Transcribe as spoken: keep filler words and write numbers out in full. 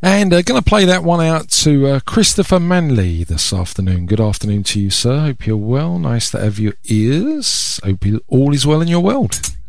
And uh, going to play that one out to uh, Christopher Manley this afternoon. Good afternoon to you, sir. Hope you're well. Nice to have your ears. Hope you, all is well in your world.